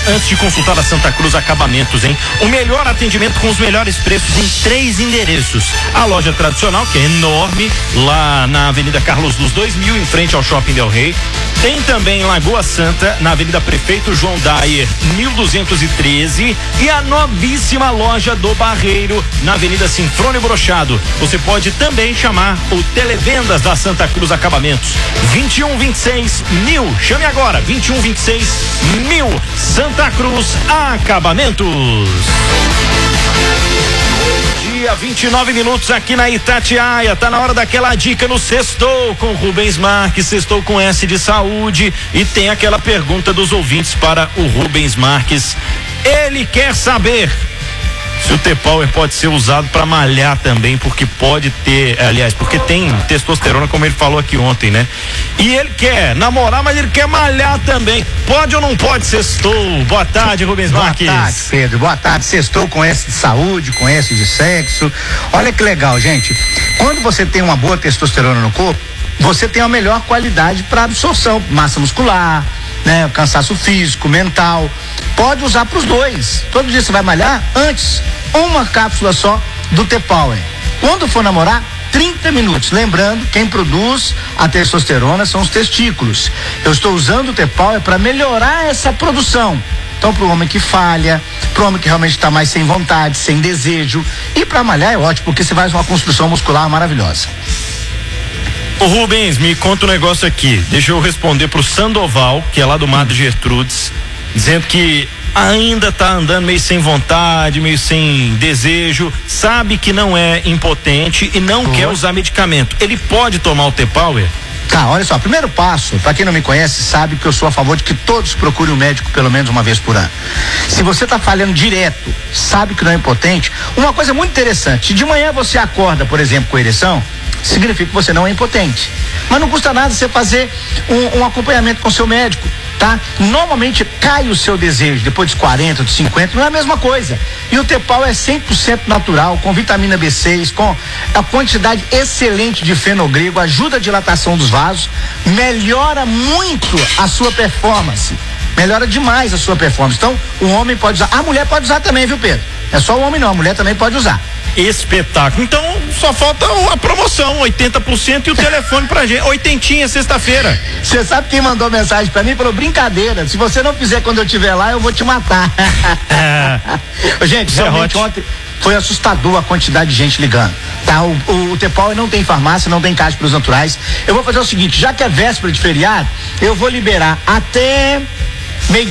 antes de consultar a Santa Cruz Acabamentos, hein? O melhor atendimento com os melhores preços em 3 endereços. A loja tradicional, que é enorme, lá na Avenida Carlos Luz 2000, em frente ao Shopping Del Rey. Tem também em Lagoa Santa, na Avenida Prefeito João Dyer, 1213, e a novíssima loja do Barreiro, na Avenida Sinfrônio Brochado. Você pode também chamar o Televendas da Santa Cruz Acabamentos. 2126.000. Chame agora, 2126.000. Santa Cruz Acabamentos. Dia 29 minutos aqui na Itatiaia. Tá na hora daquela dica no Sextou com Rubens Marques, Sextou com S de saúde, e tem aquela pergunta dos ouvintes para o Rubens Marques. Ele quer saber se o T-Power pode ser usado para malhar também, porque pode ter, aliás, porque tem testosterona, como ele falou aqui ontem, né? E ele quer namorar, mas ele quer malhar também. Pode ou não pode? Sextou. Boa tarde, Rubens Marques. Boa tarde, Pedro. Boa tarde. Sextou com S de saúde, com S de sexo. Olha que legal, gente. Quando você tem uma boa testosterona no corpo, você tem a melhor qualidade para absorção, massa muscular, né? Cansaço físico, mental. Pode usar para os dois. Todo dia você vai malhar, antes, uma cápsula só do T-Power. Quando for namorar, 30 minutos. Lembrando, quem produz a testosterona são os testículos. Eu estou usando o T-Power para melhorar essa produção. Então, para o homem que falha, para o homem que realmente está mais sem vontade, sem desejo, e para malhar é ótimo, porque você faz uma construção muscular maravilhosa. Ô Rubens, me conta um negócio aqui. Deixa eu responder pro Sandoval, que é lá do Madre Gertrudes, dizendo que ainda tá andando meio sem vontade, meio sem desejo, sabe que não é impotente e não quer usar medicamento. Ele pode tomar o T-Power? Tá, olha só, primeiro passo, para quem não me conhece, sabe que eu sou a favor de que todos procurem um médico pelo menos uma vez por ano. Se você tá falhando direto, sabe que não é impotente, uma coisa muito interessante, de manhã você acorda, por exemplo, com ereção, significa que você não é impotente. Mas não custa nada você fazer um acompanhamento com seu médico, tá? Normalmente cai o seu desejo depois dos 40, dos 50, não é a mesma coisa. E o T-Power é 100% natural, com vitamina B6, com a quantidade excelente de fenogrego, ajuda a dilatação dos vasos, melhora muito a sua performance. Melhora demais a sua performance. Então, o homem pode usar. A mulher pode usar também, viu, Pedro? É só o homem não, a mulher também pode usar. Espetáculo. Então, só falta a promoção, 80% e o telefone pra gente. 80 sexta-feira. Você sabe quem mandou mensagem pra mim? Falou, brincadeira, se você não fizer quando eu estiver lá, eu vou te matar. Gente, realmente ontem foi assustador a quantidade de gente ligando, tá? O T-Power não tem farmácia, não tem caixa pros naturais. Eu vou fazer o seguinte, já que é véspera de feriado, eu vou liberar até